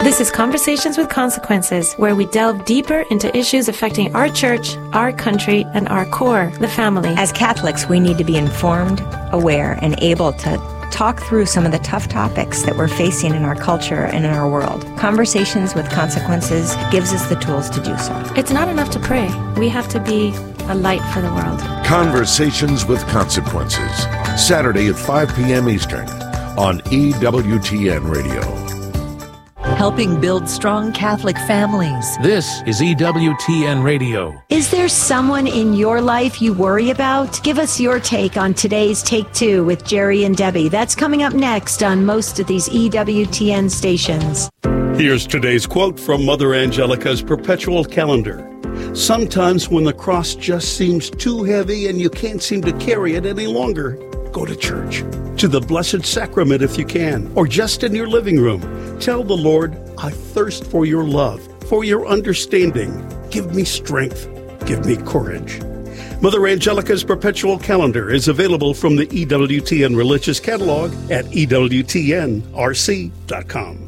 This is Conversations with Consequences, where we delve deeper into issues affecting our church, our country, and our core, the family. As Catholics, we need to be informed, aware, and able to talk through some of the tough topics that we're facing in our culture and in our world. Conversations with Consequences gives us the tools to do so. It's not enough to pray. We have to be a light for the world. Conversations with Consequences, Saturday at 5 p.m. Eastern on EWTN Radio. Helping build strong Catholic families. This is EWTN Radio. Is there someone in your life you worry about? Give us your take on today's Take Two with Jerry and Debbie. That's coming up next on most of these EWTN stations. Here's today's quote from Mother Angelica's Perpetual Calendar. Sometimes when the cross just seems too heavy and you can't seem to carry it any longer, go to church, to the Blessed Sacrament if you can, or just in your living room. Tell the Lord, I thirst for your love, for your understanding. Give me strength. Give me courage. Mother Angelica's Perpetual Calendar is available from the EWTN Religious Catalog at EWTNRC.com.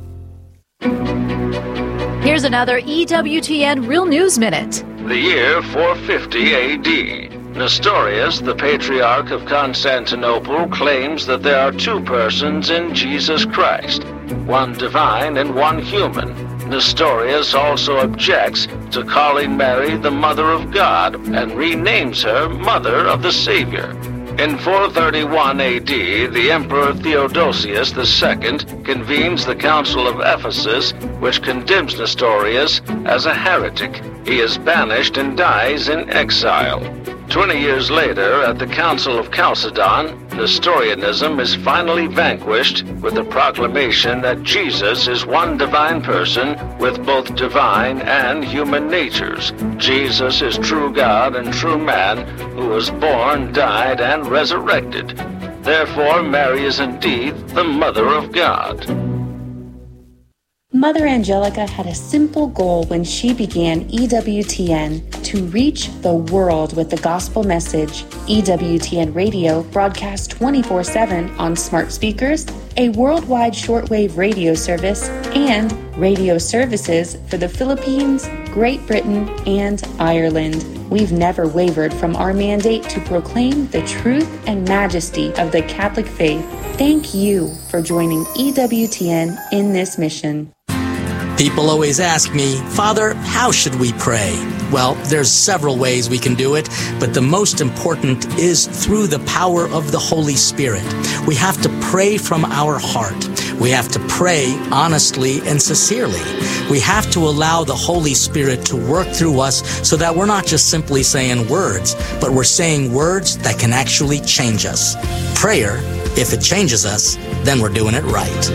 Here's another EWTN Real News Minute. The year 450 A.D. Nestorius, the Patriarch of Constantinople, claims that there are two persons in Jesus Christ, one divine and one human. Nestorius also objects to calling Mary the Mother of God and renames her Mother of the Savior. In 431 A.D., the Emperor Theodosius II convenes the Council of Ephesus, which condemns Nestorius as a heretic. He is banished and dies in exile. 20 years later, at the Council of Chalcedon, Nestorianism is finally vanquished with the proclamation that Jesus is one divine person with both divine and human natures. Jesus is true God and true man who was born, died, and resurrected. Therefore, Mary is indeed the Mother of God. Mother Angelica had a simple goal when she began EWTN: to reach the world with the gospel message. EWTN Radio broadcasts 24/7 on smart speakers, a worldwide shortwave radio service, and radio services for the Philippines, Great Britain, and Ireland. We've never wavered from our mandate to proclaim the truth and majesty of the Catholic faith. Thank you for joining EWTN in this mission. People always ask me, Father, how should we pray? Well, there's several ways we can do it, but the most important is through the power of the Holy Spirit. We have to pray from our heart. We have to pray honestly and sincerely. We have to allow the Holy Spirit to work through us so that we're not just simply saying words, but we're saying words that can actually change us. Prayer, if it changes us, then we're doing it right.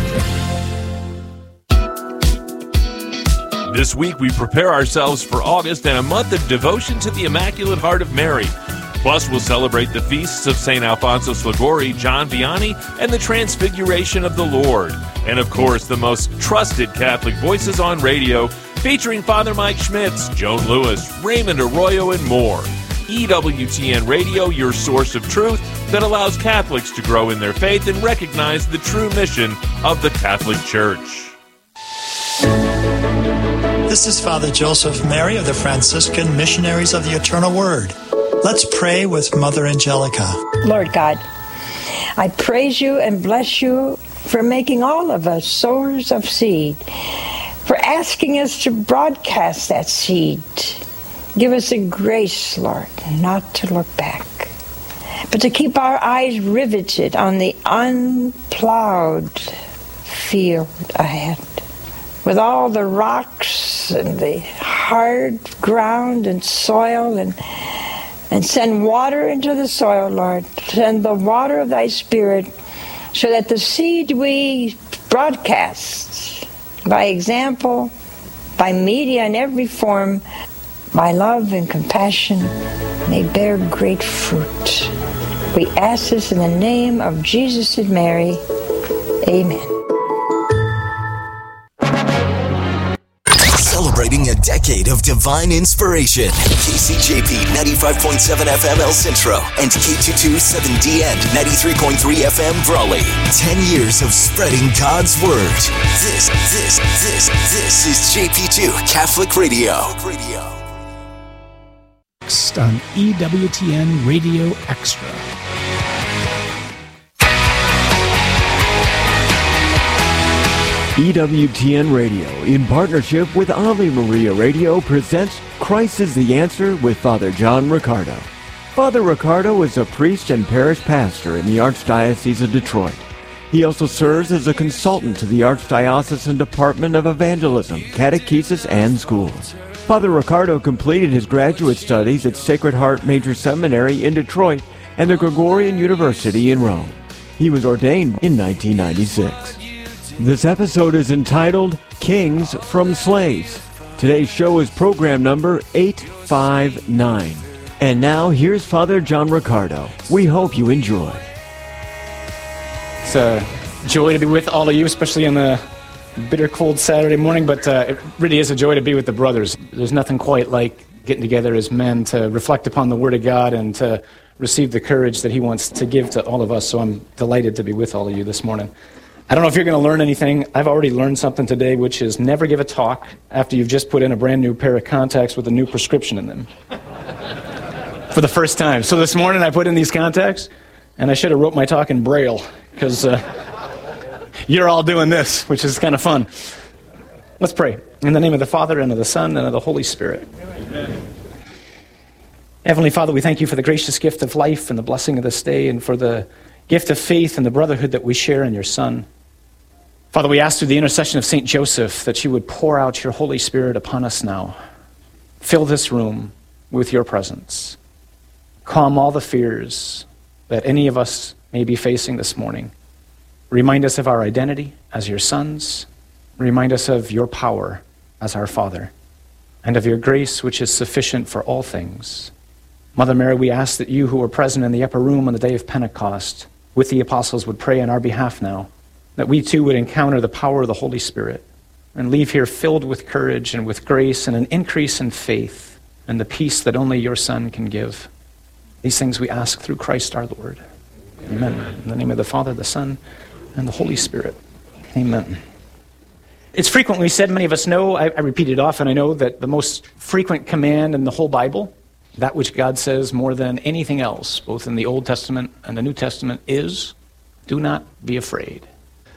This week, we prepare ourselves for August and a month of devotion to the Immaculate Heart of Mary. Plus, we'll celebrate the feasts of St. Alfonso Liguori, John Vianney, and the Transfiguration of the Lord. And, of course, the most trusted Catholic voices on radio, featuring Father Mike Schmitz, Joan Lewis, Raymond Arroyo, and more. EWTN Radio, your source of truth that allows Catholics to grow in their faith and recognize the true mission of the Catholic Church. This is Father Joseph Mary of the Franciscan Missionaries of the Eternal Word. Let's pray with Mother Angelica. Lord God, I praise you and bless you for making all of us sowers of seed, for asking us to broadcast that seed. Give us the grace, Lord, not to look back, but to keep our eyes riveted on the unplowed field ahead, with all the rocks and the hard ground and soil, and send water into the soil, Lord. Send the water of thy Spirit so that the seed we broadcast by example, by media in every form, by love and compassion, may bear great fruit. We ask this in the name of Jesus and Mary. Amen. celebrating a decade of divine inspiration. KCJP 95.7 FM El Centro and K22 7DN 93.3 FM Brawley. 10 years of spreading God's Word. This is JP2 Catholic Radio. Next on EWTN Radio Extra. EWTN Radio, in partnership with Ave Maria Radio, presents Christ is the Answer with Father John Riccardo. Father Riccardo is a priest and parish pastor in the Archdiocese of Detroit. He also serves as a consultant to the Archdiocesan Department of Evangelism, Catechesis, and Schools. Father Riccardo completed his graduate studies at Sacred Heart Major Seminary in Detroit and the Gregorian University in Rome. He was ordained in 1996. This episode is entitled Kings from Slaves. Today's show is program number 859. And now, here's Father John Riccardo. We hope you enjoy. It's a joy to be with all of you, especially on the bitter cold Saturday morning, but it really is a joy to be with the brothers. There's nothing quite like getting together as men to reflect upon the Word of God and to receive the courage that He wants to give to all of us, so I'm delighted to be with all of you this morning. I don't know if you're going to learn anything. I've already learned something today, which is never give a talk after you've just put in a brand new pair of contacts with a new prescription in them. For the first time. So this morning I put in these contacts, and I should have wrote my talk in Braille, because you're all doing this, which is kind of fun. Let's pray. In the name of the Father, and of the Son, and of the Holy Spirit. Amen. Heavenly Father, we thank you for the gracious gift of life and the blessing of this day, and for the gift of faith and the brotherhood that we share in your Son. Father, we ask through the intercession of St. Joseph that you would pour out your Holy Spirit upon us now. Fill this room with your presence. Calm all the fears that any of us may be facing this morning. Remind us of our identity as your sons. Remind us of your power as our Father, and of your grace which is sufficient for all things. Mother Mary, we ask that you who were present in the upper room on the day of Pentecost with the apostles would pray on our behalf now, that we too would encounter the power of the Holy Spirit and leave here filled with courage and with grace and an increase in faith and the peace that only your Son can give. These things we ask through Christ our Lord. Amen. In the name of the Father, the Son, and the Holy Spirit. Amen. It's frequently said, many of us know, I repeat it often, I know that the most frequent command in the whole Bible, that which God says more than anything else, both in the Old Testament and the New Testament, is, do not be afraid.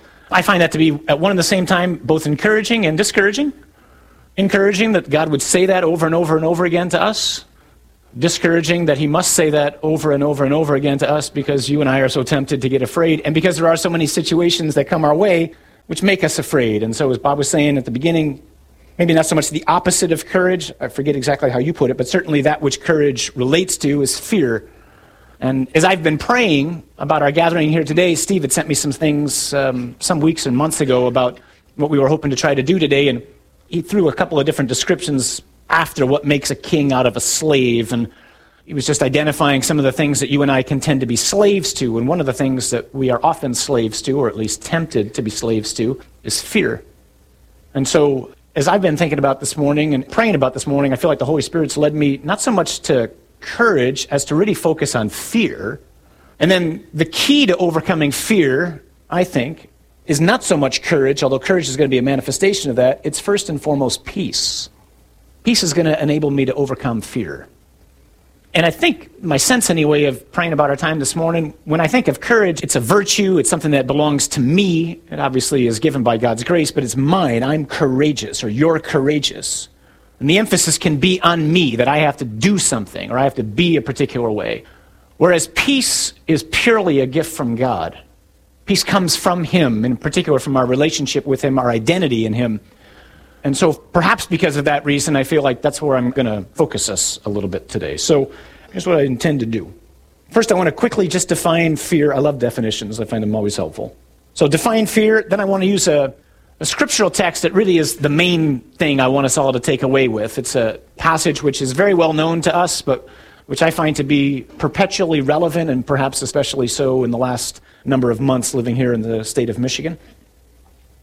I find that to be, at one and the same time, both encouraging and discouraging. Encouraging that God would say that over and over and over again to us. Discouraging that he must say that over and over and over again to us because you and I are so tempted to get afraid, and because there are so many situations that come our way which make us afraid. And so as Bob was saying at the beginning, maybe not so much the opposite of courage, I forget exactly how you put it, but certainly that which courage relates to is fear. And as I've been praying about our gathering here today, Steve had sent me some things some weeks and months ago about what we were hoping to try to do today, and he threw a couple of different descriptions after what makes a king out of a slave, and he was just identifying some of the things that you and I can tend to be slaves to, and one of the things that we are often slaves to, or at least tempted to be slaves to, is fear. And so as I've been thinking about this morning and praying about this morning, I feel like the Holy Spirit's led me not so much to courage as to really focus on fear. And then the key to overcoming fear, I think, is not so much courage, although courage is going to be a manifestation of that. It's first and foremost peace. Peace is going to enable me to overcome fear. And I think my sense anyway of praying about our time this morning, when I think of courage, it's a virtue, it's something that belongs to me. It obviously is given by God's grace, but it's mine. I'm courageous, or you're courageous. And the emphasis can be on me, that I have to do something, or I have to be a particular way. Whereas peace is purely a gift from God. Peace comes from Him, in particular from our relationship with Him, our identity in Him. And so perhaps because of that reason, I feel like that's where I'm going to focus us a little bit today. So here's what I intend to do. First, I want to quickly just define fear. I love definitions. I find them always helpful. So define fear. Then I want to use a scriptural text that really is the main thing I want us all to take away with. It's a passage which is very well known to us, but which I find to be perpetually relevant, and perhaps especially so in the last number of months living here in the state of Michigan.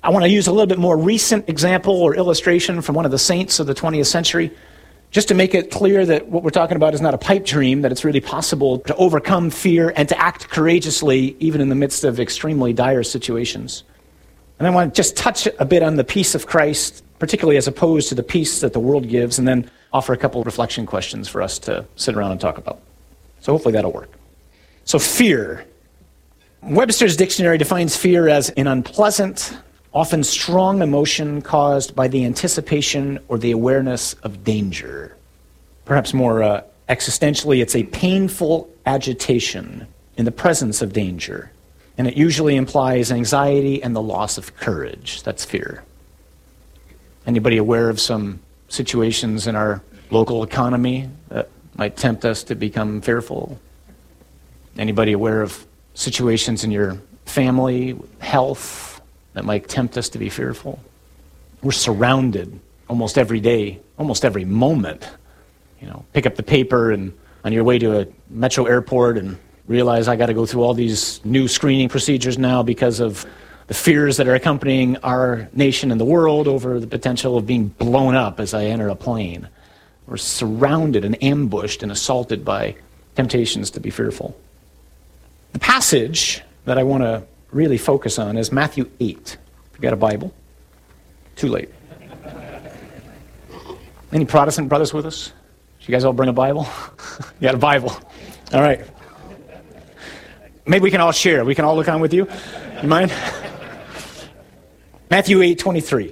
I want to use a little bit more recent example or illustration from one of the saints of the 20th century, just to make it clear that what we're talking about is not a pipe dream, that it's really possible to overcome fear and to act courageously even in the midst of extremely dire situations. And I want to just touch a bit on the peace of Christ, particularly as opposed to the peace that the world gives, and then offer a couple of reflection questions for us to sit around and talk about. So hopefully that'll work. So fear. Webster's dictionary defines fear as an unpleasant, often strong emotion caused by the anticipation or the awareness of danger. Perhaps more existentially, it's a painful agitation in the presence of danger. And it usually implies anxiety and the loss of courage. That's fear. Anybody aware of some situations in our local economy that might tempt us to become fearful? Anybody aware of situations in your family, health, that might tempt us to be fearful? We're surrounded almost every day, almost every moment. Pick up the paper and on your way to a metro airport and realize I got to go through all these new screening procedures now because of the fears that are accompanying our nation and the world over the potential of being blown up as I enter a plane. We're surrounded and ambushed and assaulted by temptations to be fearful. The passage that I want to really focus on is Matthew 8. If you got a Bible, too late. Any Protestant brothers with us? Did you guys all bring a Bible? You got a Bible. All right. Maybe we can all share. We can all look on with you. You mind? Matthew 8:23.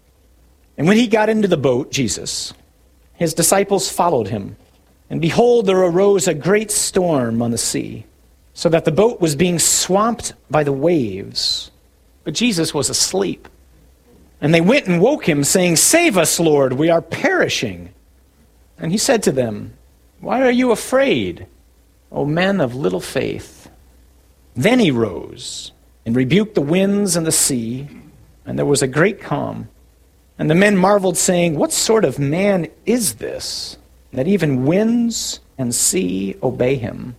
And when he got into the boat, Jesus, his disciples followed him. And behold, there arose a great storm on the sea, so that the boat was being swamped by the waves. But Jesus was asleep. And they went and woke him, saying, "Save us, Lord, we are perishing." And he said to them, "Why are you afraid, O men of little faith?" Then he rose and rebuked the winds and the sea, and there was a great calm. And the men marveled, saying, "What sort of man is this, that even winds and sea obey him?"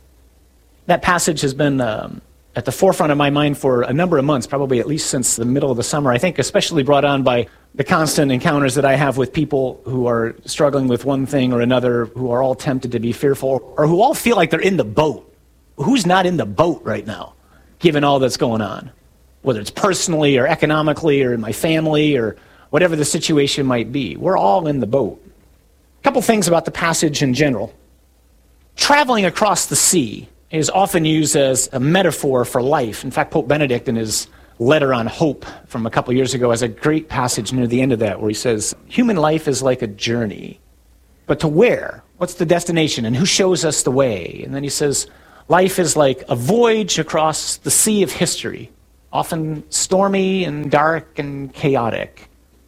That passage has been at the forefront of my mind for a number of months, probably at least since the middle of the summer. I think especially brought on by the constant encounters that I have with people who are struggling with one thing or another, who are all tempted to be fearful, or who all feel like they're in the boat. Who's not in the boat right now, given all that's going on? Whether it's personally or economically or in my family or whatever the situation might be. We're all in the boat. A couple things about the passage in general. Traveling across the sea is often used as a metaphor for life. In fact, Pope Benedict, in his letter on hope from a couple years ago, has a great passage near the end of that where he says, human life is like a journey. But to where? What's the destination? And who shows us the way? And then he says, life is like a voyage across the sea of history, often stormy and dark and chaotic.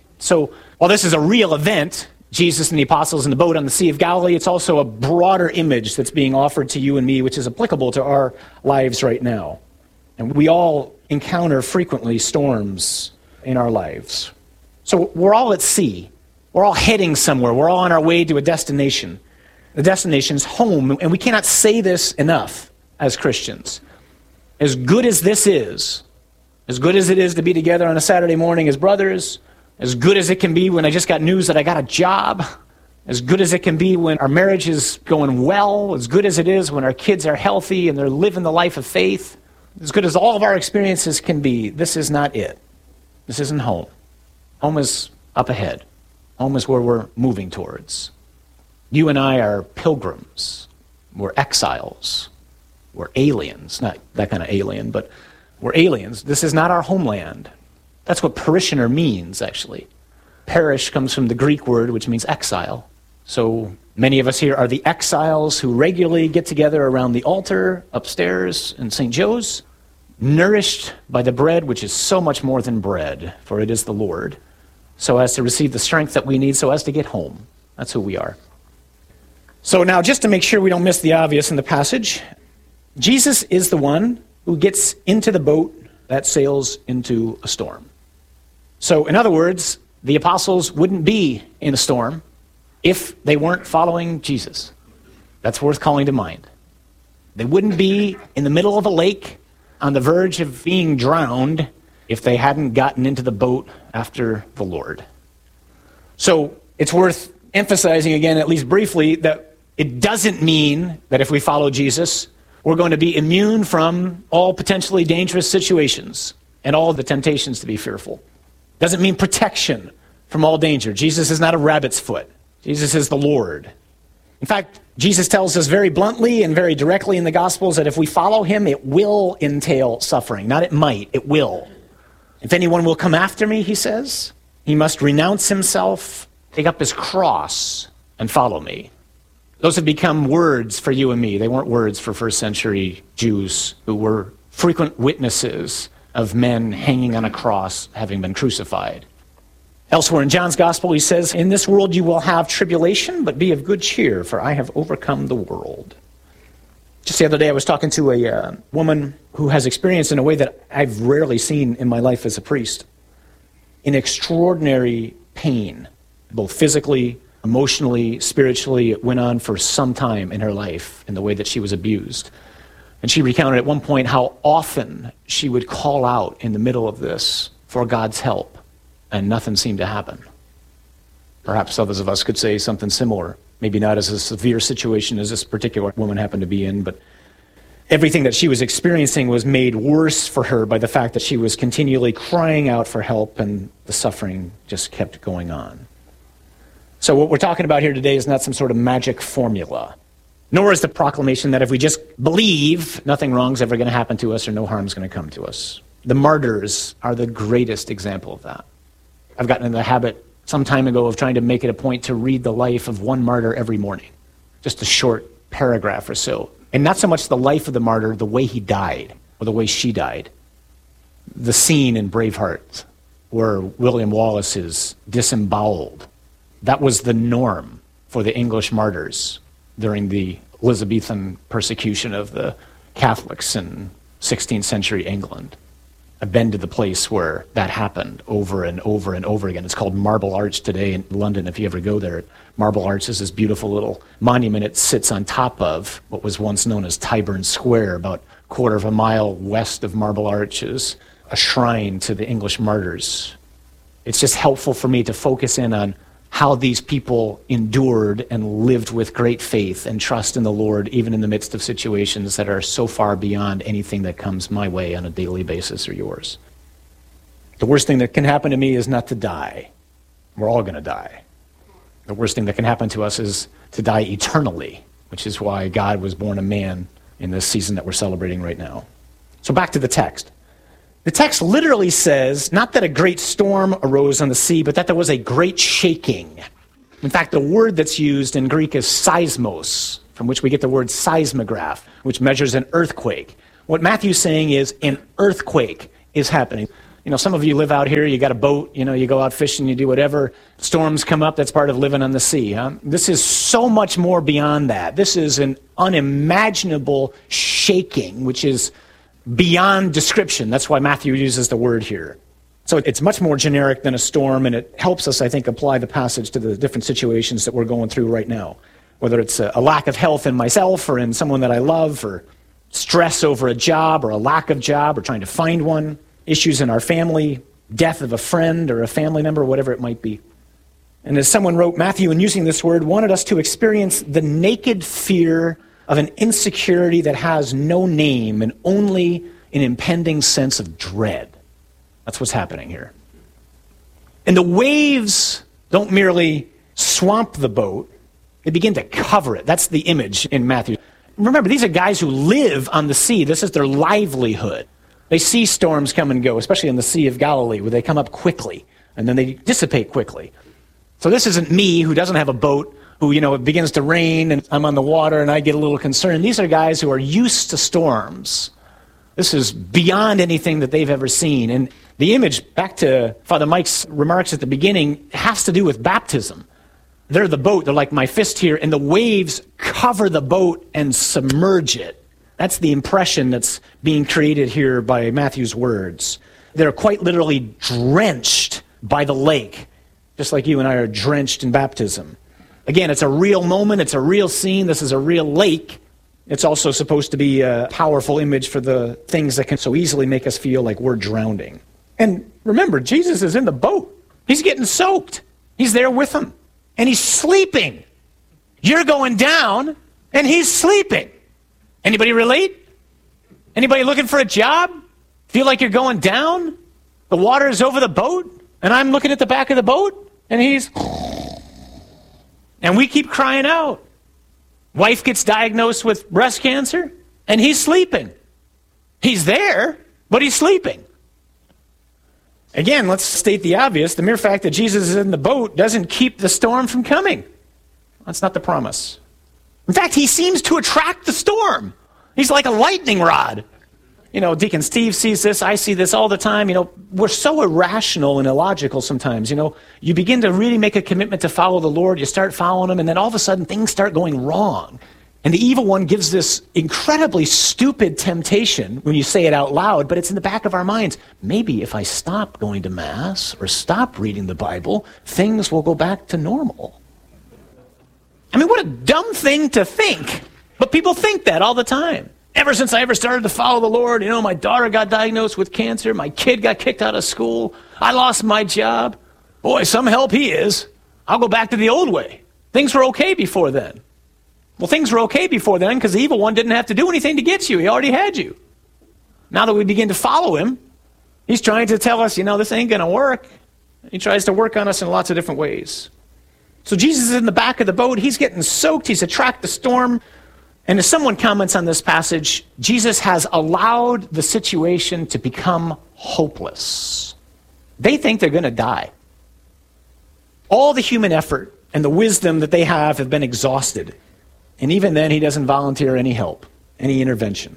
So while this is a real event, Jesus and the apostles in the boat on the Sea of Galilee, it's also a broader image that's being offered to you and me, which is applicable to our lives right now. And we all encounter frequently storms in our lives. So we're all at sea. We're all heading somewhere. We're all on our way to a destination. The destination's home, and we cannot say this enough as Christians. As good as this is, as good as it is to be together on a Saturday morning as brothers, as good as it can be when I just got news that I got a job, as good as it can be when our marriage is going well, as good as it is when our kids are healthy and they're living the life of faith, as good as all of our experiences can be, this is not it. This isn't home. Home is up ahead. Home is where we're moving towards. You and I are pilgrims. We're exiles. We're aliens. Not that kind of alien, but we're aliens. This is not our homeland. That's what parishioner means, actually. Parish comes from the Greek word, which means exile. So many of us here are the exiles who regularly get together around the altar upstairs in St. Joe's, nourished by the bread, which is so much more than bread, for it is the Lord, so as to receive the strength that we need so as to get home. That's who we are. So now, just to make sure we don't miss the obvious in the passage, Jesus is the one who gets into the boat that sails into a storm. So, in other words, the apostles wouldn't be in a storm if they weren't following Jesus. That's worth calling to mind. They wouldn't be in the middle of a lake on the verge of being drowned if they hadn't gotten into the boat after the Lord. So it's worth emphasizing again, at least briefly, that it doesn't mean that if we follow Jesus, we're going to be immune from all potentially dangerous situations and all the temptations to be fearful. Doesn't mean protection from all danger. Jesus is not a rabbit's foot. Jesus is the Lord. In fact, Jesus tells us very bluntly and very directly in the Gospels that if we follow him, it will entail suffering. Not it might, it will. If anyone will come after me, he says, he must renounce himself, take up his cross, and follow me. Those have become words for you and me. They weren't words for first century Jews who were frequent witnesses of men hanging on a cross having been crucified. Elsewhere in John's Gospel, he says, in this world you will have tribulation, but be of good cheer, for I have overcome the world. Just the other day, I was talking to a woman who has experienced in a way that I've rarely seen in my life as a priest, in extraordinary pain, both physically, emotionally, spiritually. It went on for some time in her life in the way that she was abused. And she recounted at one point how often she would call out in the middle of this for God's help, and nothing seemed to happen. Perhaps others of us could say something similar. Maybe not as a severe situation as this particular woman happened to be in, but everything that she was experiencing was made worse for her by the fact that she was continually crying out for help, and the suffering just kept going on. So what we're talking about here today is not some sort of magic formula, nor is the proclamation that if we just believe, nothing wrong's ever going to happen to us or no harm's going to come to us. The martyrs are the greatest example of that. I've gotten in the habit some time ago of trying to make it a point to read the life of one martyr every morning, just a short paragraph or so. And not so much the life of the martyr, the way he died, or the way she died. The scene in Braveheart where William Wallace is disemboweled. That was the norm for the English martyrs during the Elizabethan persecution of the Catholics in 16th century England. I've been to the place where that happened over and over and over again. It's called Marble Arch today in London, if you ever go there. Marble Arch is this beautiful little monument. It sits on top of what was once known as Tyburn Square, about a quarter of a mile west of Marble Arch is a shrine to the English martyrs. It's just helpful for me to focus in on how these people endured and lived with great faith and trust in the Lord, even in the midst of situations that are so far beyond anything that comes my way on a daily basis or yours. The worst thing that can happen to me is not to die. We're all going to die. The worst thing that can happen to us is to die eternally, which is why God was born a man in this season that we're celebrating right now. So back to the text. The text literally says, not that a great storm arose on the sea, but that there was a great shaking. In fact, the word that's used in Greek is seismos, from which we get the word seismograph, which measures an earthquake. What Matthew's saying is an earthquake is happening. You know, some of you live out here, you got a boat, you go out fishing, you do whatever. Storms come up, that's part of living on the sea. Huh? This is so much more beyond that. This is an unimaginable shaking, which is beyond description. That's why Matthew uses the word here. So it's much more generic than a storm, and it helps us, I think, apply the passage to the different situations that we're going through right now. Whether it's a lack of health in myself or in someone that I love, or stress over a job or a lack of job or trying to find one, issues in our family, death of a friend or a family member, whatever it might be. And as someone wrote, Matthew, in using this word, wanted us to experience the naked fear of an insecurity that has no name and only an impending sense of dread. That's what's happening here. And the waves don't merely swamp the boat, they begin to cover it. That's the image in Matthew. Remember, these are guys who live on the sea. This is their livelihood. They see storms come and go, especially in the Sea of Galilee, where they come up quickly and then they dissipate quickly. So this isn't me who doesn't have a boat, who, it begins to rain and I'm on the water and I get a little concerned. These are guys who are used to storms. This is beyond anything that they've ever seen. And the image, back to Father Mike's remarks at the beginning, has to do with baptism. They're the boat, they're like my fist here, and the waves cover the boat and submerge it. That's the impression that's being created here by Matthew's words. They're quite literally drenched by the lake, just like you and I are drenched in baptism. Again, it's a real moment, it's a real scene, this is a real lake. It's also supposed to be a powerful image for the things that can so easily make us feel like we're drowning. And remember, Jesus is in the boat. He's getting soaked. He's there with them. And he's sleeping. You're going down, and he's sleeping. Anybody relate? Anybody looking for a job? Feel like you're going down? The water is over the boat, and I'm looking at the back of the boat, and he's... And we keep crying out. Wife gets diagnosed with breast cancer, and he's sleeping. He's there, but he's sleeping. Again, let's state the obvious. The mere fact that Jesus is in the boat doesn't keep the storm from coming. That's not the promise. In fact, he seems to attract the storm. He's like a lightning rod. You know, Deacon Steve sees this. I see this all the time. You know, we're so irrational and illogical sometimes. You know, you begin to really make a commitment to follow the Lord. You start following him, and then all of a sudden things start going wrong. And the evil one gives this incredibly stupid temptation when you say it out loud, but it's in the back of our minds. Maybe if I stop going to Mass or stop reading the Bible, things will go back to normal. I mean, what a dumb thing to think. But people think that all the time. Ever since I ever started to follow the Lord, you know, my daughter got diagnosed with cancer, my kid got kicked out of school, I lost my job. Boy, some help he is. I'll go back to the old way. Things were okay before then. Well, things were okay before then because the evil one didn't have to do anything to get you. He already had you. Now that we begin to follow him, he's trying to tell us, you know, this ain't going to work. He tries to work on us in lots of different ways. So Jesus is in the back of the boat. He's getting soaked. He's attracted the storm. And as someone comments on this passage, Jesus has allowed the situation to become hopeless. They think they're going to die. All the human effort and the wisdom that they have been exhausted. And even then, he doesn't volunteer any help, any intervention.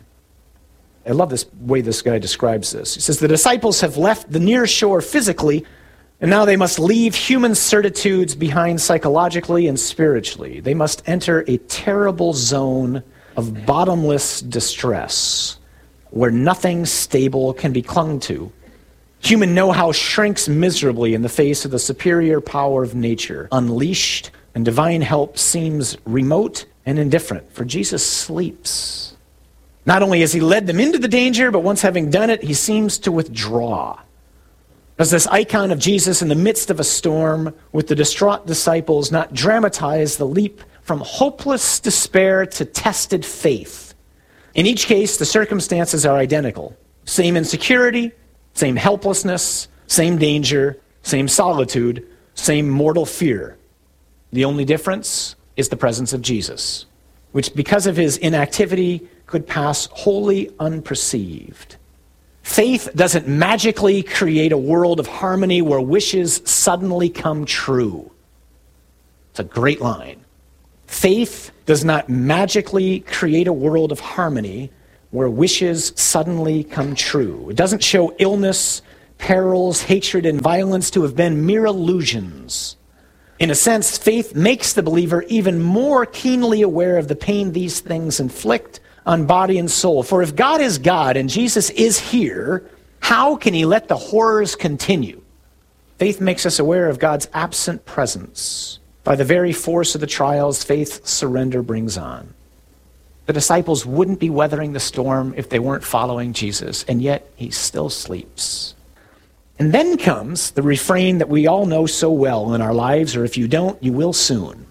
I love this way this guy describes this. He says, the disciples have left the near shore physically, and now they must leave human certitudes behind psychologically and spiritually. They must enter a terrible zone of bottomless distress where nothing stable can be clung to. Human know-how shrinks miserably in the face of the superior power of nature, unleashed, and divine help seems remote and indifferent, for Jesus sleeps. Not only has he led them into the danger, but once having done it, he seems to withdraw. Does this icon of Jesus in the midst of a storm with the distraught disciples not dramatize the leap from hopeless despair to tested faith? In each case, the circumstances are identical. Same insecurity, same helplessness, same danger, same solitude, same mortal fear. The only difference is the presence of Jesus, which because of his inactivity could pass wholly unperceived. Faith doesn't magically create a world of harmony where wishes suddenly come true. It's a great line. Faith does not magically create a world of harmony where wishes suddenly come true. It doesn't show illness, perils, hatred, and violence to have been mere illusions. In a sense, faith makes the believer even more keenly aware of the pain these things inflict on body and soul. For if God is God and Jesus is here, how can he let the horrors continue? Faith makes us aware of God's absent presence. By the very force of the trials faith's surrender brings on. The disciples wouldn't be weathering the storm if they weren't following Jesus, and yet he still sleeps. And then comes the refrain that we all know so well in our lives, or if you don't, you will soon.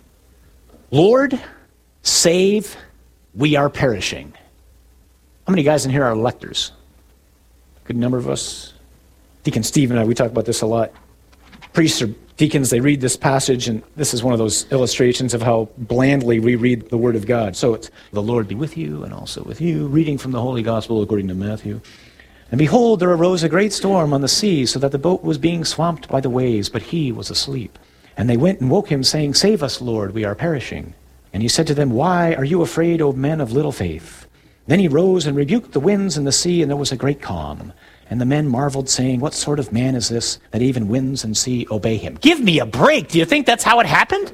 Lord, save, we are perishing. How many guys in here are electors? Good number of us. Deacon Steve and I, we talk about this a lot. Priests or deacons, they read this passage, and this is one of those illustrations of how blandly we read the Word of God. So it's, the Lord be with you and also with you, reading from the Holy Gospel according to Matthew. And behold, there arose a great storm on the sea, so that the boat was being swamped by the waves, but he was asleep. And they went and woke him, saying, Save us, Lord, we are perishing. And he said to them, Why are you afraid, O men of little faith? Then he rose and rebuked the winds and the sea, and there was a great calm. And the men marveled, saying, What sort of man is this, that even winds and sea obey him? Give me a break. Do you think that's how it happened?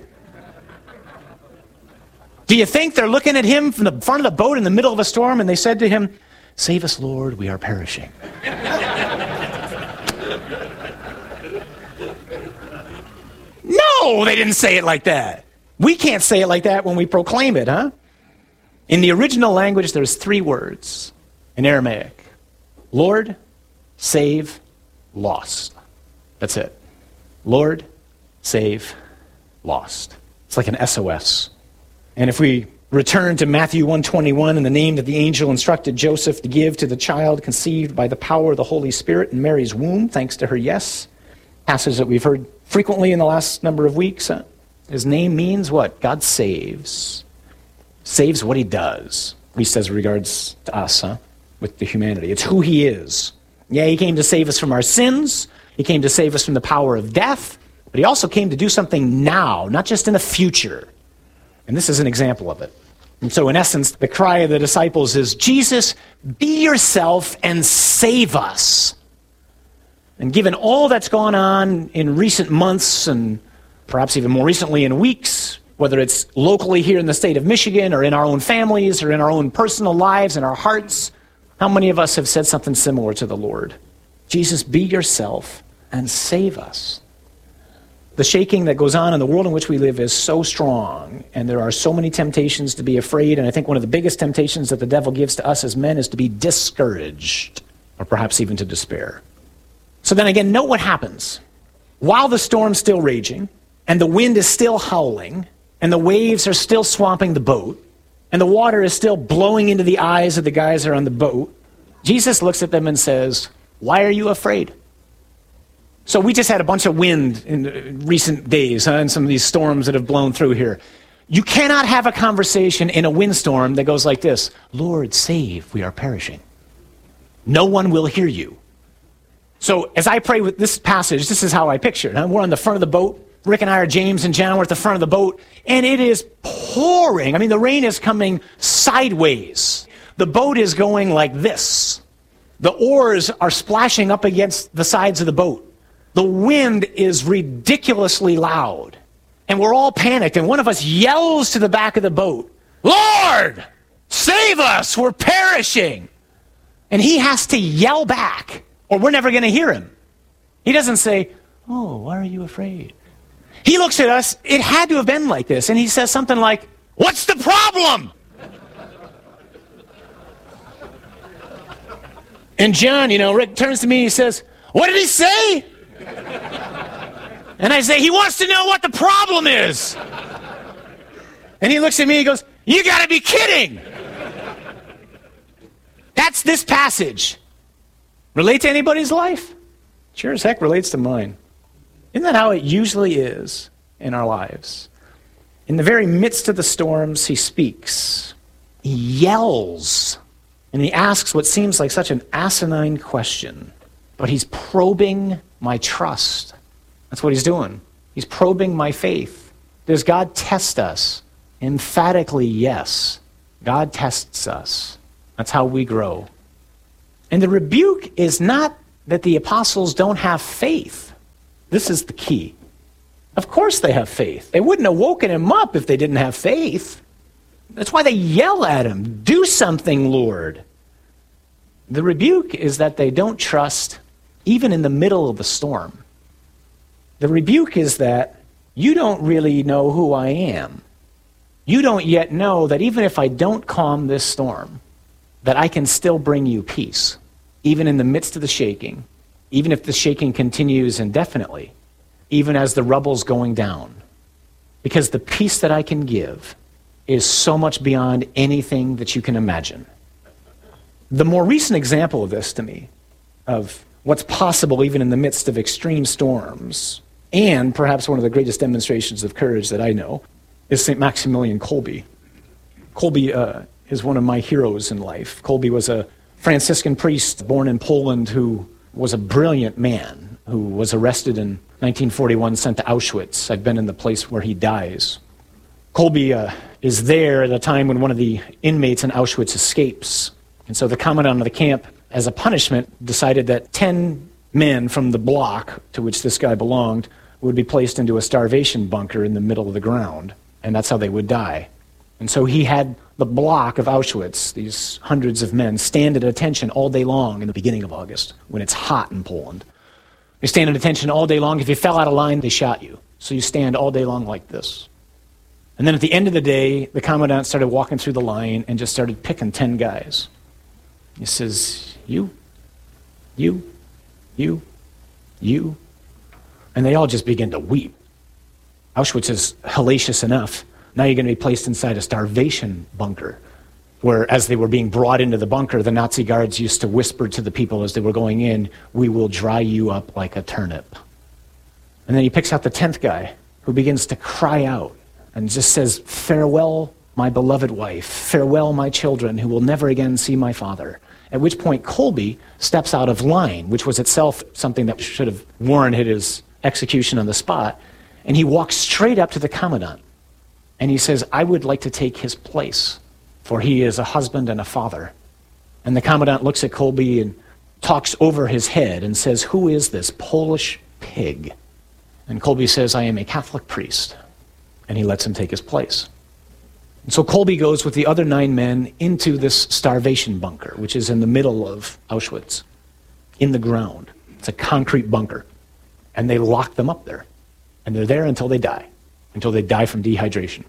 Do you think they're looking at him from the front of the boat in the middle of a storm, and they said to him, Save us, Lord, we are perishing. No, they didn't say it like that. We can't say it like that when we proclaim it, huh? In the original language, there's 3 words in Aramaic. Lord, save, lost. That's it. Lord, save, lost. It's like an SOS. And if we return to Matthew 1:21, and the name that the angel instructed Joseph to give to the child conceived by the power of the Holy Spirit in Mary's womb, thanks to her yes, passage that we've heard frequently in the last number of weeks. His name means what? God saves. Saves what he does, at least as regards to us, with the humanity. It's who he is. Yeah, he came to save us from our sins. He came to save us from the power of death. But he also came to do something now, not just in the future. And this is an example of it. And so in essence, the cry of the disciples is, Jesus, be yourself and save us. And given all that's gone on in recent months, and perhaps even more recently in weeks, whether it's locally here in the state of Michigan or in our own families or in our own personal lives and our hearts, how many of us have said something similar to the Lord? Jesus, be yourself and save us. The shaking that goes on in the world in which we live is so strong, and there are so many temptations to be afraid, and I think one of the biggest temptations that the devil gives to us as men is to be discouraged, or perhaps even to despair. So then again, note what happens. While the storm's still raging, and the wind is still howling, and the waves are still swamping the boat, and the water is still blowing into the eyes of the guys that are on the boat, Jesus looks at them and says, why are you afraid? So we just had a bunch of wind in recent days, and some of these storms that have blown through here. You cannot have a conversation in a windstorm that goes like this, Lord, save, we are perishing. No one will hear you. So as I pray with this passage, this is how I picture it. We're on the front of the boat. Rick and I are James and John. We're at the front of the boat, and it is pouring. I mean, the rain is coming sideways. The boat is going like this. The oars are splashing up against the sides of the boat. The wind is ridiculously loud, and we're all panicked, and one of us yells to the back of the boat, Lord, save us, we're perishing. And he has to yell back, or we're never going to hear him. He doesn't say, oh, why are you afraid? He looks at us, it had to have been like this, and he says something like, what's the problem? And John, Rick turns to me and he says, what did he say? And I say, he wants to know what the problem is. And he looks at me and he goes, you got to be kidding. That's this passage. Relate to anybody's life? Sure as heck relates to mine. Isn't that how it usually is in our lives? In the very midst of the storms, he speaks. He yells. And he asks what seems like such an asinine question. But he's probing my trust. That's what he's doing. He's probing my faith. Does God test us? Emphatically, yes. God tests us. That's how we grow. And the rebuke is not that the apostles don't have faith. This is the key. Of course they have faith. They wouldn't have woken him up if they didn't have faith. That's why they yell at him, do something, Lord. The rebuke is that they don't trust even in the middle of the storm. The rebuke is that you don't really know who I am. You don't yet know that even if I don't calm this storm, that I can still bring you peace, even in the midst of the shaking, even if the shaking continues indefinitely, even as the rubble's going down. Because the peace that I can give is so much beyond anything that you can imagine. The more recent example of this to me, of what's possible even in the midst of extreme storms, and perhaps one of the greatest demonstrations of courage that I know, is St. Maximilian Kolbe. Kolbe is one of my heroes in life. Kolbe was a Franciscan priest born in Poland who was a brilliant man who was arrested in 1941, sent to Auschwitz. I've been in the place where he dies. Kolbe is there at a time when one of the inmates in Auschwitz escapes. And so the commandant of the camp, as a punishment, decided that 10 men from the block to which this guy belonged would be placed into a starvation bunker in the middle of the ground. And that's how they would die. And so he had the block of Auschwitz, these hundreds of men, stand at attention all day long in the beginning of August, when it's hot in Poland. They stand at attention all day long. If you fell out of line, they shot you. So you stand all day long like this. And then at the end of the day, the commandant started walking through the line and just started picking 10 guys. He says, you, You? And they all just begin to weep. Auschwitz is hellacious enough. Now you're going to be placed inside a starvation bunker, where as they were being brought into the bunker, the Nazi guards used to whisper to the people as they were going in, "We will dry you up like a turnip." And then he picks out the 10th guy, who begins to cry out and just says, "Farewell, my beloved wife. Farewell, my children, who will never again see my father." At which point Kolbe steps out of line, which was itself something that should have warranted his execution on the spot, and he walks straight up to the commandant. And he says, "I would like to take his place, for he is a husband and a father." And the commandant looks at Kolbe and talks over his head and says, "Who is this Polish pig?" And Kolbe says, "I am a Catholic priest." And he lets him take his place. And so Kolbe goes with the other 9 men into this starvation bunker, which is in the middle of Auschwitz, in the ground. It's a concrete bunker. And they lock them up there. And they're there until they die from dehydration.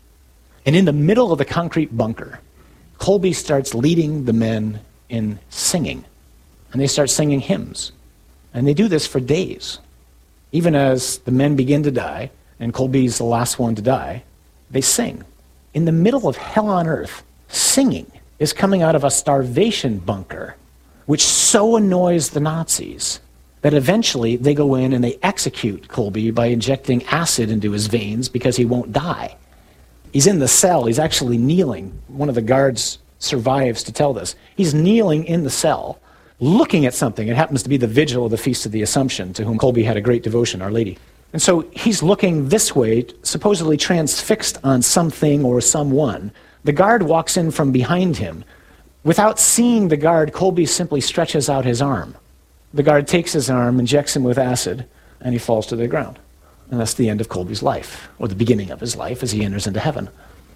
And in the middle of the concrete bunker, Kolbe starts leading the men in singing. And they start singing hymns. And they do this for days. Even as the men begin to die, and Kolbe's the last one to die, they sing. In the middle of hell on earth, singing is coming out of a starvation bunker, which so annoys the Nazis that eventually they go in and they execute Kolbe by injecting acid into his veins because he won't die. He's in the cell. He's actually kneeling. One of the guards survives to tell this. He's kneeling in the cell, looking at something. It happens to be the vigil of the Feast of the Assumption, to whom Kolbe had a great devotion, Our Lady. And so he's looking this way, supposedly transfixed on something or someone. The guard walks in from behind him. Without seeing the guard, Kolbe simply stretches out his arm. The guard takes his arm, injects him with acid, and he falls to the ground. And that's the end of Kolbe's life, or the beginning of his life as he enters into heaven.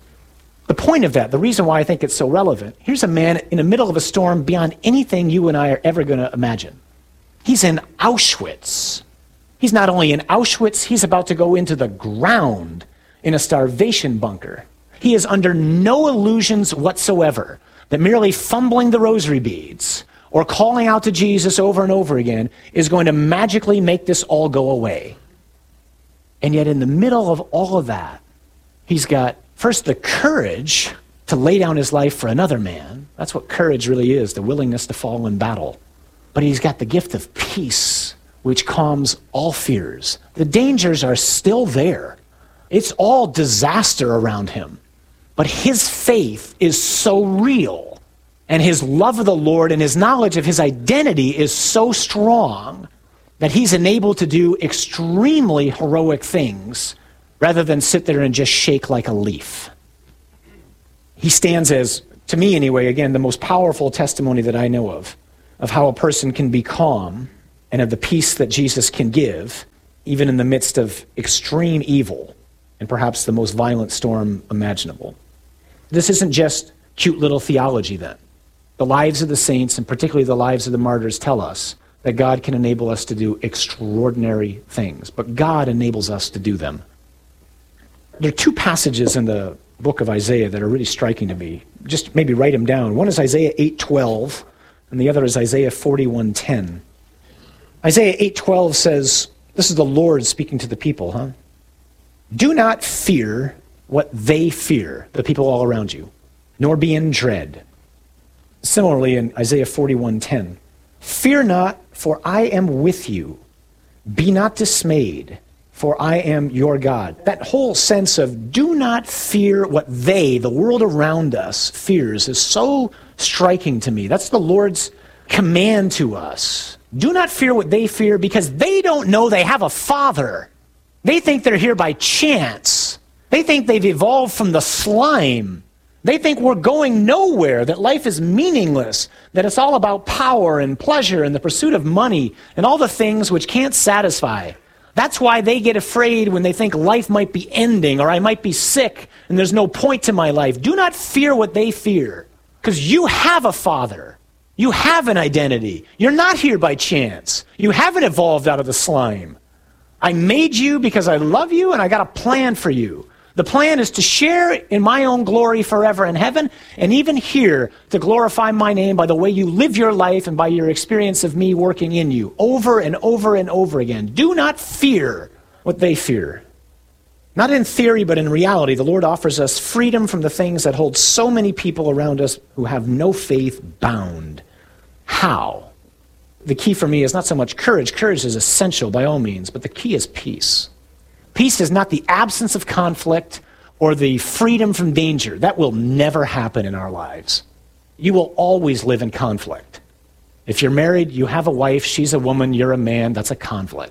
The point of that, the reason why I think it's so relevant, here's a man in the middle of a storm beyond anything you and I are ever going to imagine. He's in Auschwitz. He's not only in Auschwitz, he's about to go into the ground in a starvation bunker. He is under no illusions whatsoever that merely fumbling the rosary beads or calling out to Jesus over and over again is going to magically make this all go away. And yet in the middle of all of that, he's got first the courage to lay down his life for another man. That's what courage really is, the willingness to fall in battle. But he's got the gift of peace, which calms all fears. The dangers are still there. It's all disaster around him. But his faith is so real, and his love of the Lord and his knowledge of his identity is so strong that he's enabled to do extremely heroic things rather than sit there and just shake like a leaf. He stands as, to me anyway, again, the most powerful testimony that I know of how a person can be calm and of the peace that Jesus can give, even in the midst of extreme evil and perhaps the most violent storm imaginable. This isn't just cute little theology then. The lives of the saints, and particularly the lives of the martyrs, tell us that God can enable us to do extraordinary things, but God enables us to do them. There are 2 passages in the book of Isaiah that are really striking to me. Just maybe write them down. One is Isaiah 8:12, and the other is Isaiah 41:10. Isaiah 8:12 says, this is the Lord speaking to the people, "Do not fear what they fear," the people all around you, "nor be in dread." Similarly, in Isaiah 41:10, "Fear not, for I am with you. Be not dismayed, for I am your God." That whole sense of do not fear what they, the world around us, fears is so striking to me. That's the Lord's command to us. Do not fear what they fear, because they don't know they have a father. They think they're here by chance. They think they've evolved from the slime. They think we're going nowhere, that life is meaningless, that it's all about power and pleasure and the pursuit of money and all the things which can't satisfy. That's why they get afraid when they think life might be ending or I might be sick and there's no point to my life. Do not fear what they fear, because you have a father. You have an identity. You're not here by chance. You haven't evolved out of the slime. I made you because I love you and I got a plan for you. The plan is to share in my own glory forever in heaven, and even here to glorify my name by the way you live your life and by your experience of me working in you over and over and over again. Do not fear what they fear. Not in theory, but in reality, the Lord offers us freedom from the things that hold so many people around us who have no faith bound. How? The key for me is not so much courage. Courage is essential by all means, but the key is peace. Peace is not the absence of conflict or the freedom from danger. That will never happen in our lives. You will always live in conflict. If you're married, you have a wife, she's a woman, you're a man, that's a conflict.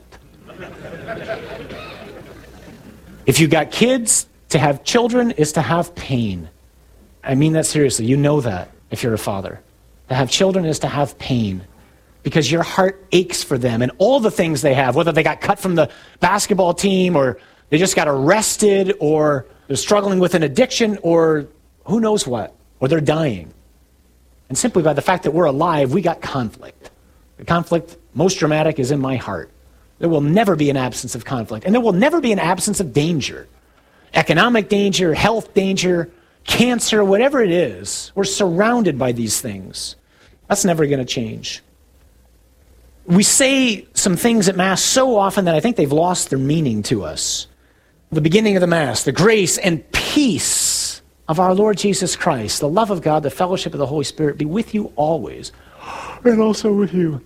If you got kids, to have children is to have pain. I mean that seriously. You know that if you're a father. To have children is to have pain because your heart aches for them and all the things they have, whether they got cut from the basketball team or they just got arrested or they're struggling with an addiction or who knows what, or they're dying. And simply by the fact that we're alive, we got conflict. The conflict, most dramatic, is in my heart. There will never be an absence of conflict, and there will never be an absence of danger. Economic danger, health danger, cancer, whatever it is, we're surrounded by these things. That's never going to change. We say some things at Mass so often that I think they've lost their meaning to us. The beginning of the Mass, the grace and peace of our Lord Jesus Christ, the love of God, the fellowship of the Holy Spirit be with you always, and also with you.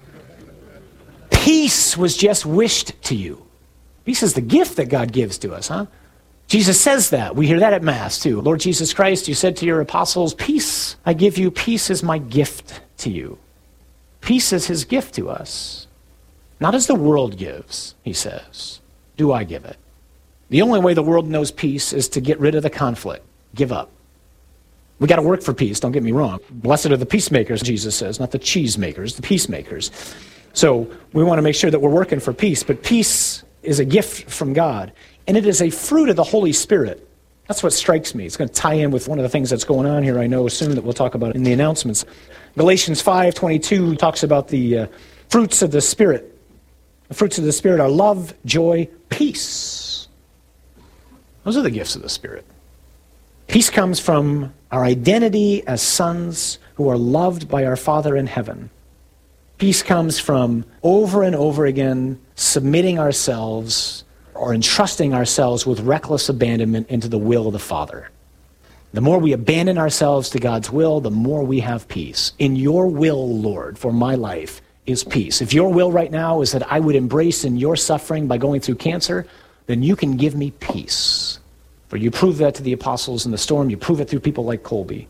Peace was just wished to you. Peace is the gift that God gives to us, huh? Jesus says that. We hear that at Mass, too. Lord Jesus Christ, you said to your apostles, peace I give you, peace is my gift to you. Peace is his gift to us. Not as the world gives, he says, do I give it. The only way the world knows peace is to get rid of the conflict, give up. We got to work for peace, don't get me wrong. Blessed are the peacemakers, Jesus says, not the cheesemakers, the peacemakers. So we want to make sure that we're working for peace, but peace is a gift from God, and it is a fruit of the Holy Spirit. That's what strikes me. It's going to tie in with one of the things that's going on here, I know, soon that we'll talk about in the announcements. Galatians 5:22 talks about the fruits of the Spirit. The fruits of the Spirit are love, joy, peace. Those are the gifts of the Spirit. Peace comes from our identity as sons who are loved by our Father in heaven. Peace comes from over and over again submitting ourselves or entrusting ourselves with reckless abandonment into the will of the Father. The more we abandon ourselves to God's will, the more we have peace. In your will, Lord, for my life is peace. If your will right now is that I would embrace in your suffering by going through cancer, then you can give me peace. For you proved that to the apostles in the storm. You prove it through people like Colby.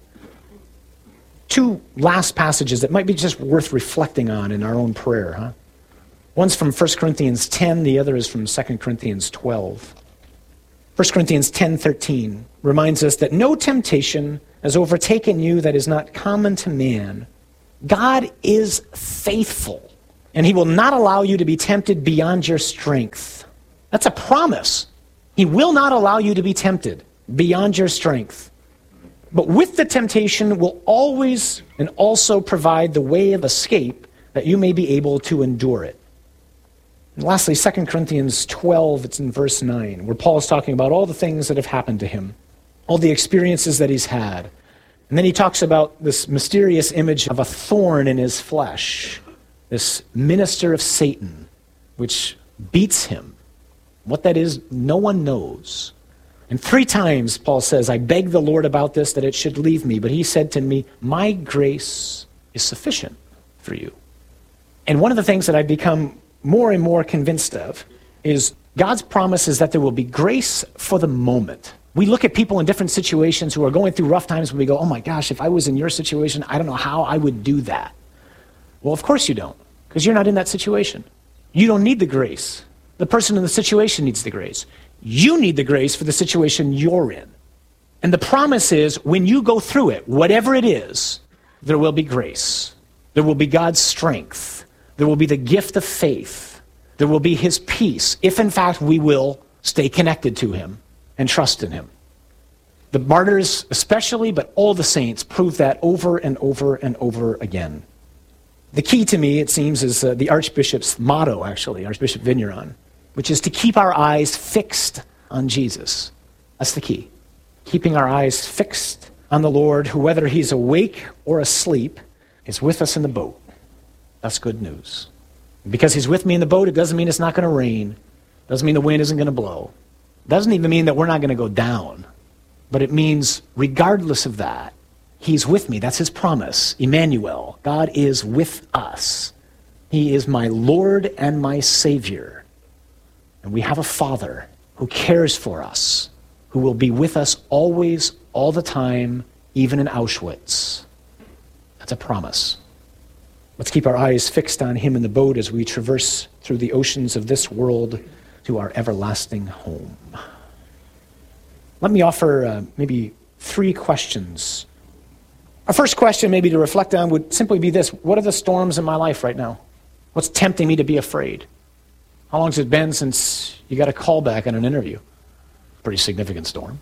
Two last passages that might be just worth reflecting on in our own prayer, huh? One's from 1 Corinthians 10, the other is from 2 Corinthians 12. 1 Corinthians 10:13 reminds us that no temptation has overtaken you that is not common to man. God is faithful, and he will not allow you to be tempted beyond your strength. That's a promise. He will not allow you to be tempted beyond your strength. But with the temptation will always and also provide the way of escape that you may be able to endure it. And lastly, 2 Corinthians 12, it's in verse 9, where Paul is talking about all the things that have happened to him, all the experiences that he's had. And then he talks about this mysterious image of a thorn in his flesh, this minister of Satan, which beats him. What that is, no one knows. And 3 times, Paul says, I begged the Lord about this, that it should leave me. But he said to me, my grace is sufficient for you. And one of the things that I've become more and more convinced of is God's promise is that there will be grace for the moment. We look at people in different situations who are going through rough times and we go, oh my gosh, if I was in your situation, I don't know how I would do that. Well, of course you don't, because you're not in that situation. You don't need the grace. The person in the situation needs the grace. You need the grace for the situation you're in. And the promise is when you go through it, whatever it is, there will be grace. There will be God's strength. There will be the gift of faith. There will be his peace, if in fact we will stay connected to him and trust in him. The martyrs especially, but all the saints prove that over and over and over again. The key to me, it seems, is the Archbishop's motto, actually, Archbishop Vigneron, which is to keep our eyes fixed on Jesus. That's the key. Keeping our eyes fixed on the Lord, who, whether he's awake or asleep, is with us in the boat. That's good news. Because he's with me in the boat, it doesn't mean it's not going to rain. Doesn't mean the wind isn't going to blow. Doesn't even mean that we're not going to go down. But it means, regardless of that, he's with me. That's his promise. Emmanuel, God is with us. He is my Lord and my Savior. And we have a Father who cares for us, who will be with us always, all the time, even in Auschwitz. That's a promise. Let's keep our eyes fixed on him in the boat as we traverse through the oceans of this world to our everlasting home. Let me offer maybe 3 questions. Our first question maybe to reflect on would simply be this: what are the storms in my life right now? What's tempting me to be afraid? How long has it been since you got a call back on an interview? Pretty significant storm.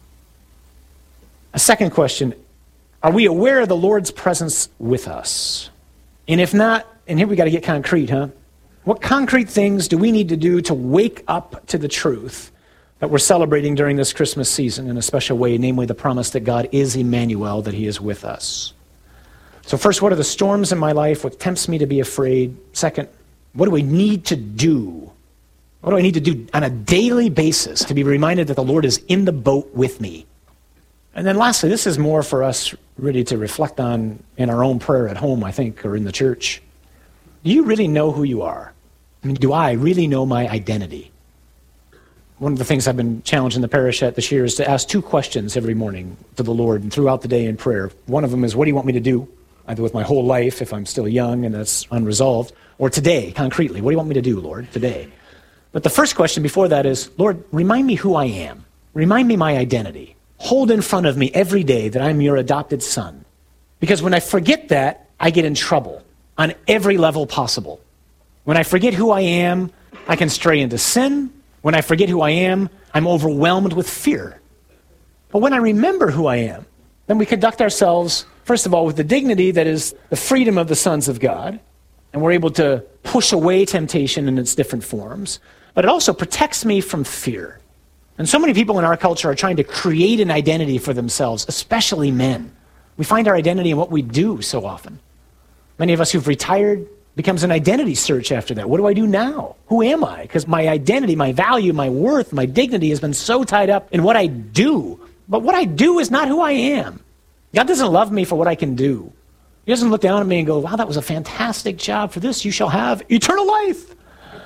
A second question: are we aware of the Lord's presence with us? And if not, and here we got to get concrete, huh? What concrete things do we need to do to wake up to the truth that we're celebrating during this Christmas season in a special way, namely the promise that God is Emmanuel, that he is with us? So first, what are the storms in my life? What tempts me to be afraid? Second, what do I need to do? What do I need to do on a daily basis to be reminded that the Lord is in the boat with me? And then lastly, this is more for us really to reflect on in our own prayer at home, I think, or in the church. Do you really know who you are? I mean, do I really know my identity? One of the things I've been challenged in the parish at this year is to ask 2 questions every morning to the Lord and throughout the day in prayer. One of them is, what do you want me to do? Either with my whole life, if I'm still young and that's unresolved, or today, concretely. What do you want me to do, Lord, today? But the first question before that is, Lord, remind me who I am. Remind me my identity. Hold in front of me every day that I'm your adopted son. Because when I forget that, I get in trouble on every level possible. When I forget who I am, I can stray into sin. When I forget who I am, I'm overwhelmed with fear. But when I remember who I am, then we conduct ourselves, first of all, with the dignity that is the freedom of the sons of God, and we're able to push away temptation in its different forms. But it also protects me from fear. And so many people in our culture are trying to create an identity for themselves, especially men. We find our identity in what we do so often. Many of us who've retired becomes an identity search after that. What do I do now? Who am I? Because my identity, my value, my worth, my dignity has been so tied up in what I do. But what I do is not who I am. God doesn't love me for what I can do. He doesn't look down at me and go, wow, that was a fantastic job. For this, you shall have eternal life.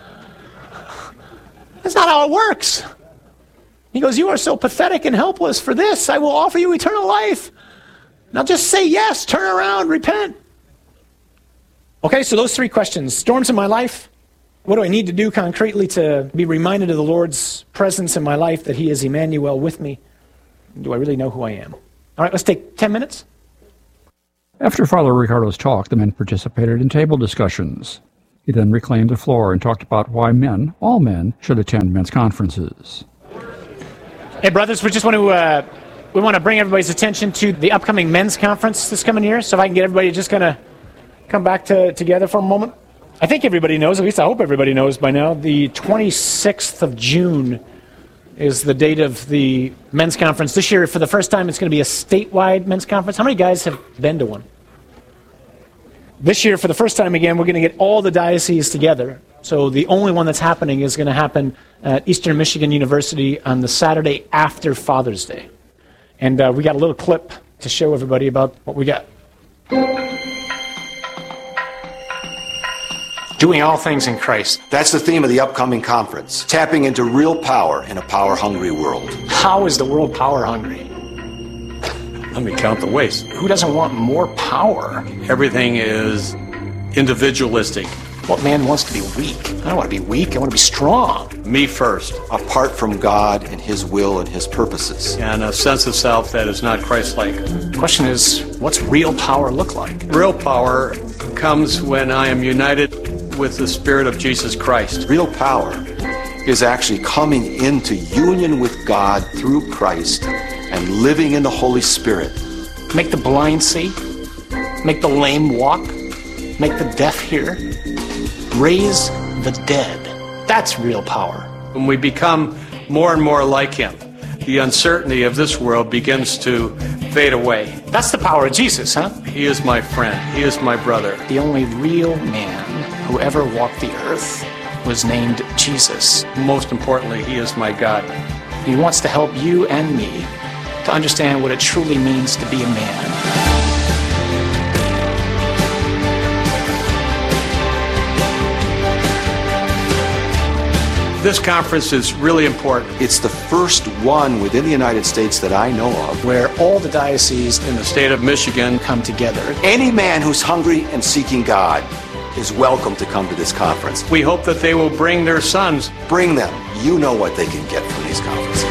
That's not how it works. He goes, you are so pathetic and helpless. For this, I will offer you eternal life. Now just say yes, turn around, repent. Okay, so those 3 questions. Storms in my life. What do I need to do concretely to be reminded of the Lord's presence in my life, that he is Emmanuel with me? Do I really know who I am? All right, let's take 10 minutes. After Father Ricardo's talk, the men participated in table discussions. He then reclaimed the floor and talked about why men, all men, should attend men's conferences. Hey, brothers, we just want to bring everybody's attention to the upcoming men's conference this coming year. So if I can get everybody just kind of come back together for a moment. I think everybody knows, at least I hope everybody knows by now, the 26th of June is the date of the men's conference. This year, for the first time, it's going to be a statewide men's conference. How many guys have been to one? This year, for the first time again, we're going to get all the dioceses together. So the only one that's happening is going to happen at Eastern Michigan University on the Saturday after Father's Day. And we got a little clip to show everybody about what we got. Doing all things in Christ. That's the theme of the upcoming conference. Tapping into real power in a power-hungry world. How is the world power-hungry? Let me count the ways. Who doesn't want more power? Everything is individualistic. What man wants to be weak? I don't want to be weak. I want to be strong. Me first. Apart from God and his will and his purposes. And a sense of self that is not Christ-like. The question is, what's real power look like? Real power comes when I am united with the Spirit of Jesus Christ. Real power is actually coming into union with God through Christ and living in the Holy Spirit. Make the blind see. Make the lame walk. Make the deaf hear. Raise the dead. That's real power. When we become more and more like him, the uncertainty of this world begins to fade away. That's the power of Jesus, huh? He is my friend. He is my brother. The only real man who ever walked the earth was named Jesus. Most importantly, he is my God. He wants to help you and me to understand what it truly means to be a man. This conference is really important. It's the first one within the United States that I know of where all the dioceses in the state of Michigan come together. Any man who's hungry and seeking God is welcome to come to this conference. We hope that they will bring their sons. Bring them. You know what they can get from these conferences.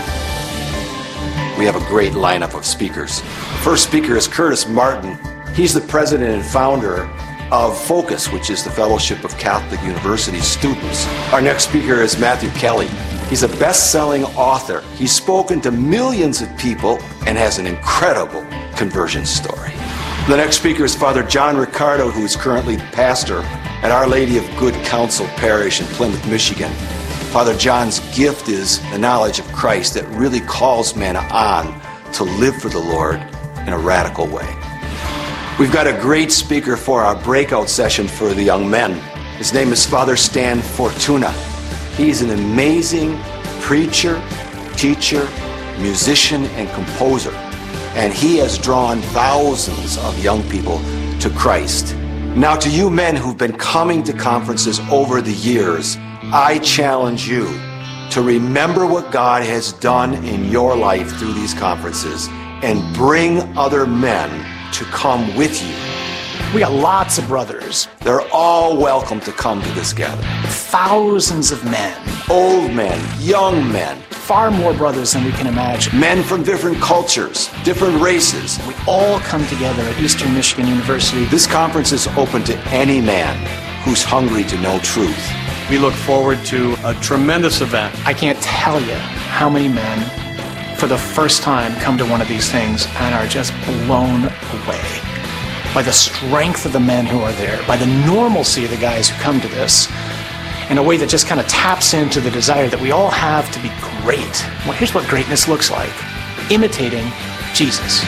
We have a great lineup of speakers. The first speaker is Curtis Martin. He's the president and founder of Focus, which is the Fellowship of Catholic University Students. Our next speaker is Matthew Kelly. He's a best-selling author. He's spoken to millions of people and has an incredible conversion story. The next speaker is Father John Ricardo, who is currently pastor at Our Lady of Good Counsel Parish in Plymouth, Michigan. Father John's gift is the knowledge of Christ that really calls men on to live for the Lord in a radical way. We've got a great speaker for our breakout session for the young men. His name is Father Stan Fortuna. He's an amazing preacher, teacher, musician, and composer. And he has drawn thousands of young people to Christ. Now, to you men who've been coming to conferences over the years, I challenge you to remember what God has done in your life through these conferences and bring other men to come with you. We got lots of brothers. They're all welcome to come to this gathering. Thousands of men. Old men, young men. Far more brothers than we can imagine. Men from different cultures, different races. We all come together at Eastern Michigan University. This conference is open to any man who's hungry to know truth. We look forward to a tremendous event. I can't tell you how many men for the first time come to one of these things and are just blown away by the strength of the men who are there, by the normalcy of the guys who come to this, in a way that just kind of taps into the desire that we all have to be great. Well, here's what greatness looks like: imitating Jesus.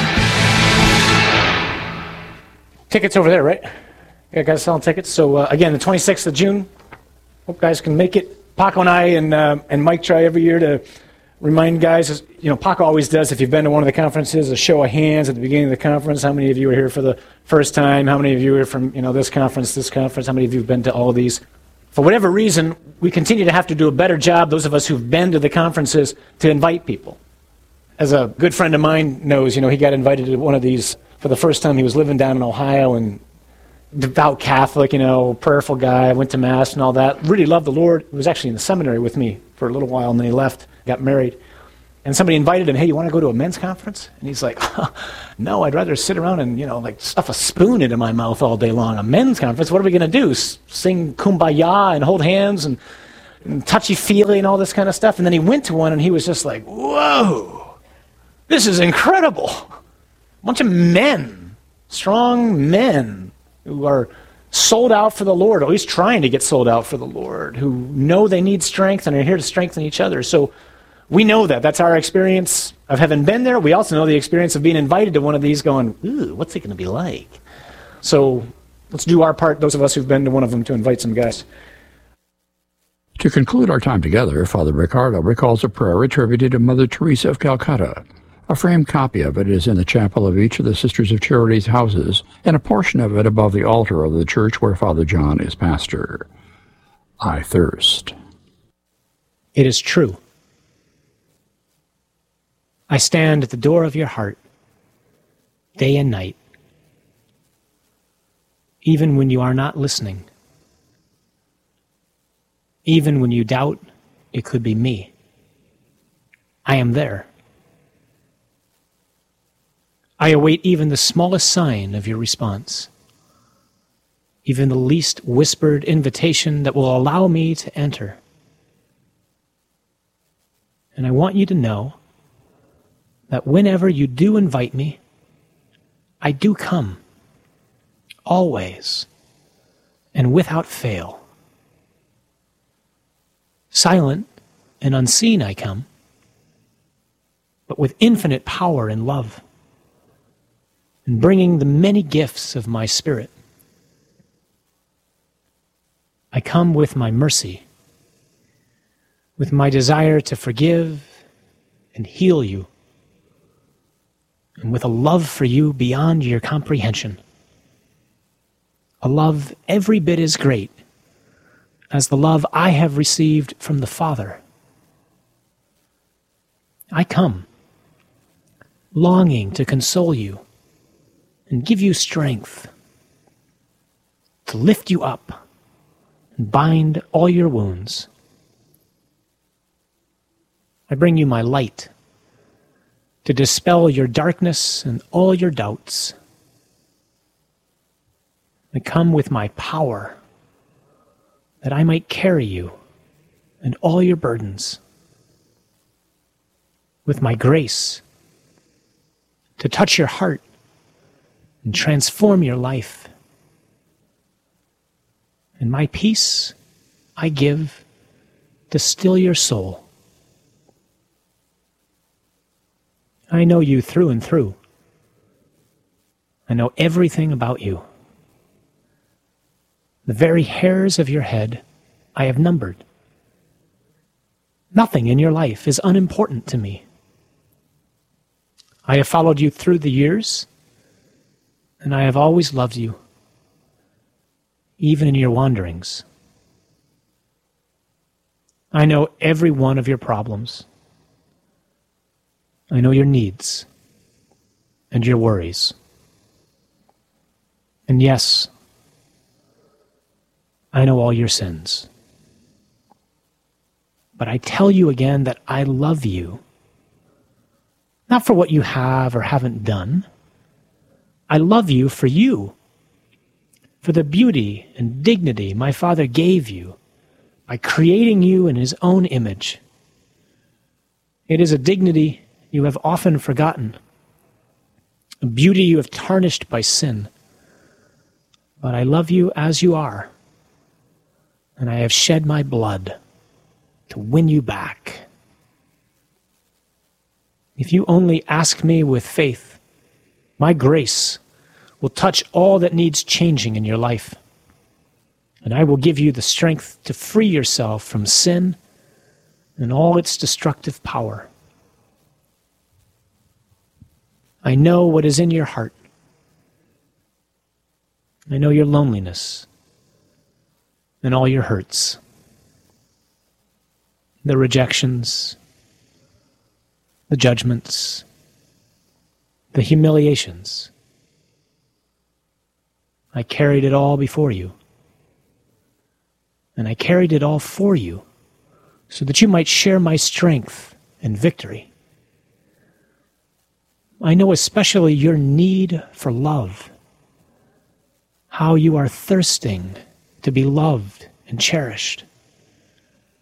Tickets over there, right? You guys selling tickets? So again, the 26th of June. Hope guys can make it. Paco and I and Mike try every year to remind guys, you know, Paco always does, if you've been to one of the conferences, a show of hands at the beginning of the conference. How many of you are here for the first time? How many of you are from, you know, this conference? How many of you have been to all of these? For whatever reason, we continue to have to do a better job, those of us who've been to the conferences, to invite people. As a good friend of mine knows, you know, he got invited to one of these for the first time. He was living down in Ohio and devout Catholic, you know, prayerful guy, went to Mass and all that. Really loved the Lord. He was actually in the seminary with me for a little while, and then he left, got married. And somebody invited him, hey, you want to go to a men's conference? And he's like, no, I'd rather sit around and, you know, like stuff a spoon into my mouth all day long. A men's conference, what are we going to do? Sing Kumbaya and hold hands and touchy-feely and all this kind of stuff? And then he went to one and he was just like, whoa, this is incredible. A bunch of men, strong men who are sold out for the Lord, or at least trying to get sold out for the Lord, who know they need strength and are here to strengthen each other. So we know that. That's our experience of having been there. We also know the experience of being invited to one of these going, ooh, what's it going to be like? So let's do our part, those of us who've been to one of them, to invite some guys. To conclude our time together, Father Ricardo recalls a prayer attributed to Mother Teresa of Calcutta. A framed copy of it is in the chapel of each of the Sisters of Charity's houses, and a portion of it above the altar of the church where Father John is pastor. I thirst. It is true. I stand at the door of your heart, day and night, even when you are not listening, even when you doubt it could be me. I am there. I await even the smallest sign of your response, even the least whispered invitation that will allow me to enter. And I want you to know that whenever you do invite me, I do come, always, and without fail. Silent and unseen I come, but with infinite power and love, and bringing the many gifts of my Spirit. I come with my mercy, with my desire to forgive and heal you, and with a love for you beyond your comprehension. A love every bit as great as the love I have received from the Father. I come, longing to console you and give you strength, to lift you up and bind all your wounds. I bring you my light to dispel your darkness and all your doubts. I come with my power that I might carry you and all your burdens, with my grace to touch your heart and transform your life. And my peace I give to still your soul. I know you through and through. I know everything about you. The very hairs of your head I have numbered. Nothing in your life is unimportant to me. I have followed you through the years, and I have always loved you, even in your wanderings. I know every one of your problems. I know your needs and your worries. And yes, I know all your sins. But I tell you again that I love you, not for what you have or haven't done. I love you, for the beauty and dignity my Father gave you by creating you in His own image. It is a dignity you have often forgotten, a beauty you have tarnished by sin. But I love you as you are, and I have shed my blood to win you back. If you only ask me with faith, my grace will touch all that needs changing in your life, and I will give you the strength to free yourself from sin and all its destructive power. I know what is in your heart. I know your loneliness and all your hurts, the rejections, the judgments, the humiliations. I carried it all before you, and I carried it all for you so that you might share my strength and victory. I know especially your need for love, how you are thirsting to be loved and cherished.